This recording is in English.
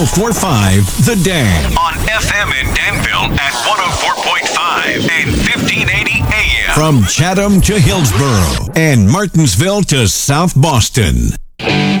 1045 The Dan. On FM in Danville at 104.5 and 1580 AM. From Chatham to Hillsborough and Martinsville to South Boston.